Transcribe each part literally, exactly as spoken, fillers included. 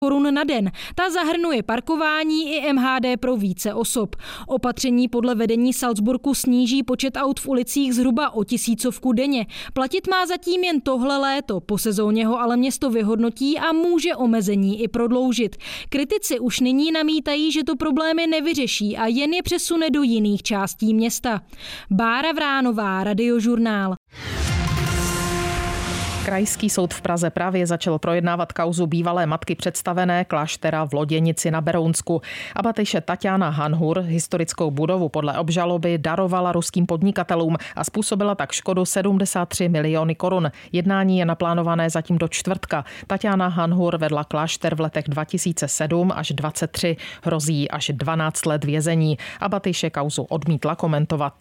korun na den. Ta zahrnuje parkování i M H D pro více osob. Opatření podle vedení Salzburgu sníží počet aut v ulicích zhruba o tisícovku denně. Platit má zatím jen tohle léto, po sezóně ho ale město vyhodnotí a může omezení i prodloužit. Kritici už nyní namítají, že to problémy nevyřeší a jen je přesune do jiných částí města. Bára Vránová, Radiožurnál. Krajský soud v Praze právě začal projednávat kauzu bývalé matky představené kláštera v Loděnici na Berounsku. Abatyše Taťána Hanhur historickou budovu podle obžaloby darovala ruským podnikatelům a způsobila tak škodu sedmdesát tři miliony korun. Jednání je naplánované zatím do čtvrtka. Taťána Hanhur vedla klášter v letech dva tisíce sedm až dvacet tři. Hrozí až dvanáct let vězení. Abatyše kauzu odmítla komentovat.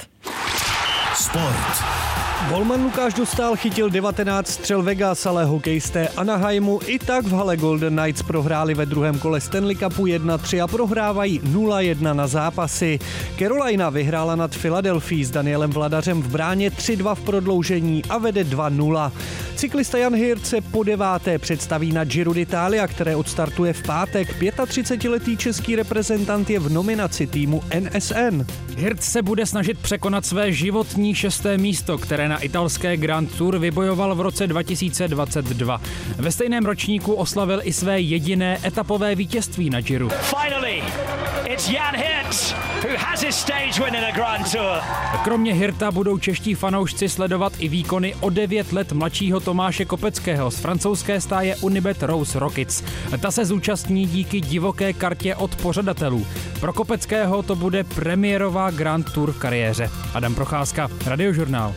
Sport. Golman Lukáš Dostál chytil devatenáct střel Vegas, ale hokejisté Anaheimu i tak v hale Golden Knights prohráli ve druhém kole Stanley Cupu jedna tři a prohrávají nula jedna na zápasy. Carolina vyhrála nad Philadelphia s Danielem Vladařem v bráně tři dva v prodloužení a vede dva nula. Cyklista Jan Hirt se po deváté představí na Giro d'Italia, které odstartuje v pátek. třicetiletý český reprezentant je v nominaci týmu N S N. Hirt se bude snažit překonat své životní šesté místo, které na italské Grand Tour vybojoval v roce dva tisíce dvacet dva. Ve stejném ročníku oslavil i své jediné etapové vítězství na Giro. Finally, it's Jan Hirt who has his stage win in a Grand Tour. Kromě Hirta budou čeští fanoušci sledovat i výkony o devět let mladšího Tomáše Kopeckého z francouzské stáje Unibet Rose Rockets. Ta se zúčastní díky divoké kartě od pořadatelů. Pro Kopeckého to bude premiérová Grand Tour v kariéře. Adam Procházka, Radiožurnál.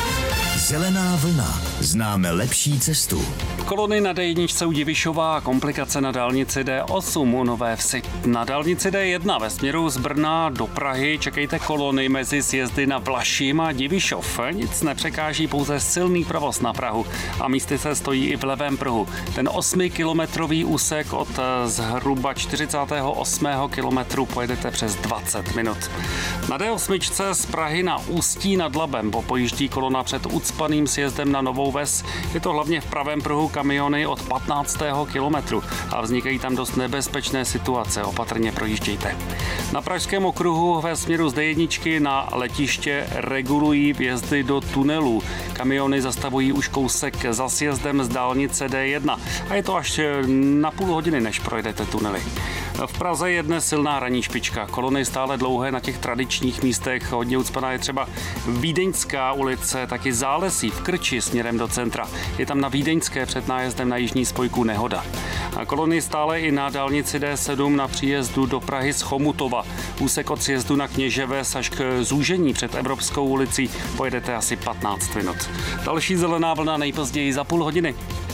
Zelená vlna. Známe lepší cestu. Kolony na D jedna u Divišova, komplikace na dálnici D osm u Nové Vsi. Na dálnici D jedna ve směru z Brna do Prahy čekejte kolony mezi sjezdy na Vlašim a Divišov. Nic nepřekáží, pouze silný provoz na Prahu a místy se stojí i v levém pruhu. Ten osmikilometrový úsek od zhruba čtyřicátého osmého kilometru pojedete přes dvacet minut. Na D osm z Prahy na Ústí nad Labem popojíždí kolona před ucpaným sjezdem na Novou Ves. Je to hlavně v pravém pruhu kamiony od patnáctého kilometru a vznikají tam dost nebezpečné situace, opatrně projíždějte. Na Pražském okruhu ve směru z D jedna na letiště regulují vjezdy do tunelů. Kamiony zastavují už kousek za sjezdem z dálnice D jedna a je to až na půl hodiny, než projedete tunely. V Praze je dnes silná ranní špička. Kolony stále dlouhé na těch tradičních místech. Hodně ucpaná je třeba Vídeňská ulice, taky Zálesí v Krči směrem do centra. Je tam na Vídeňské před nájezdem na jižní spojku nehoda. A kolony stále i na dálnici D sedm na příjezdu do Prahy z Chomutova. Úsek od sjezdu na Kněževes až k zúžení před Evropskou ulicí pojedete asi patnáct minut. Další zelená vlna nejpozději za půl hodiny.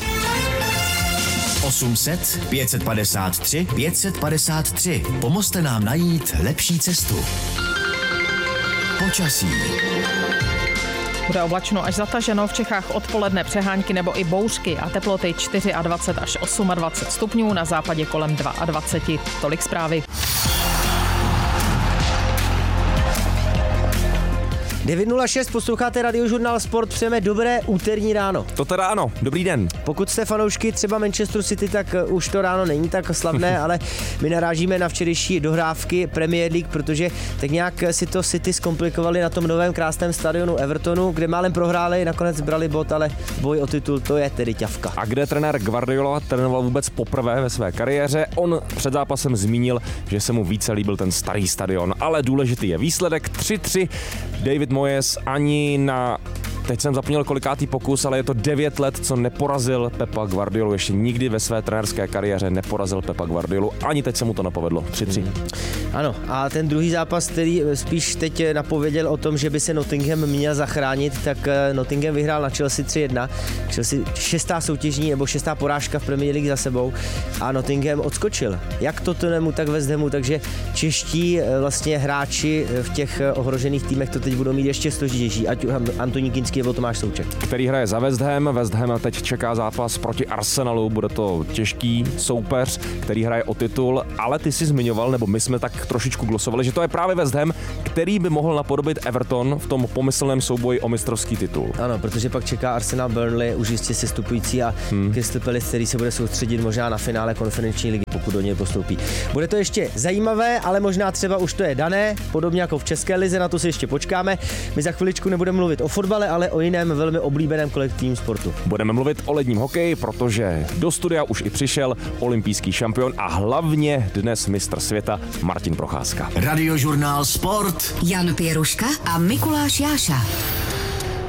osm set pět set padesát tři pět set padesát tři. Pomozte nám najít lepší cestu. Počasí. Bude oblačno až zataženo, v Čechách odpoledne přehánky nebo i bouřky a teploty dvacet čtyři až dvacet osm stupňů, na západě kolem dvacet dva. Tolik zprávy. devět nula šest, posloucháte Radiožurnál Sport, přejeme dobré úterní ráno. To teda ráno, dobrý den. Pokud jste fanoušky třeba Manchesteru City, tak už to ráno není tak slavné, ale my narážíme na včerejší dohrávky Premier League, protože tak nějak si to City zkomplikovali na tom novém krásném stadionu Evertonu, kde málem prohráli, nakonec brali bod, ale boj o titul, to je tedy ťavka. A kde trenér Guardiola trénoval vůbec poprvé ve své kariéře, on před zápasem zmínil, že se mu více líbil ten starý stadion, ale důležitý je výsledek tři tři. David Moyes ani na... Teď jsem zapomněl kolikátý pokus, ale je to devět let, co neporazil Pepa Guardiolu. Ještě nikdy ve své trenérské kariéře neporazil Pepa Guardiolu. Ani teď se mu to nepovedlo. tři tři. Ano, a ten druhý zápas, který spíš teď napověděl o tom, že by se Nottingham měl zachránit, tak Nottingham vyhrál na Chelsea tři jedna. Chelsea šestá soutěžní nebo šestá porážka v Premier League za sebou a Nottingham odskočil. Jak Tottenhamu, tak West Hamu, takže čeští vlastně hráči v těch ohrožených týmech to teď budou mít ještě složitější. Ať Antonín Kinský je o Tomáš Souček. Který hraje za West Ham. West Ham teď čeká zápas proti Arsenalu, bude to těžký soupeř, který hraje o titul, ale ty si zmiňoval, nebo my jsme tak trošičku glosovali, že to je právě West Ham, který by mohl napodobit Everton v tom pomyslném souboji o mistrovský titul. Ano, protože pak čeká Arsenal, Burnley, už jistě sestupující a hmm. Crystal Palace, který se bude soustředit možná na finále konferenční ligy, pokud do něj postoupí. Bude to ještě zajímavé, ale možná třeba už to je dané, podobně jako v České lize, na to si ještě počkáme. My za chviličku nebudeme mluvit o fotbale, ale o jiném velmi oblíbeném kolektivním sportu. Budeme mluvit o ledním hokeji, protože do studia už i přišel olympijský šampion a hlavně dnes mistr světa Martin Procházka. Radiožurnál Sport. Jan Pěruška a Mikuláš Jáša.